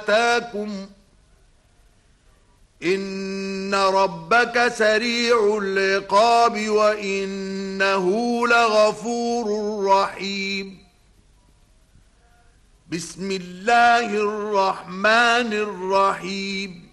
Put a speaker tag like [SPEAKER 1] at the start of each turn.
[SPEAKER 1] آتاكم إن ربك سريع العقاب وإنه لغفور رحيم بسم الله الرحمن الرحيم